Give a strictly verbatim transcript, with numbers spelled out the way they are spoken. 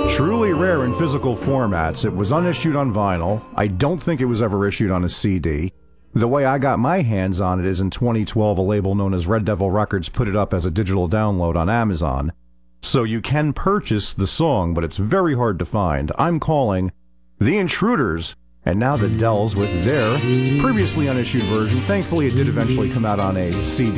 Truly rare in physical formats. It was unissued on vinyl. I don't think it was ever issued on a C D. The way I got my hands on it is in twenty twelve, a label known as Red Devil Records put it up as a digital download on Amazon. So you can purchase the song, but it's very hard to find. I'm calling The Intruders, and now the Dells with their previously unissued version. Thankfully, it did eventually come out on a C D.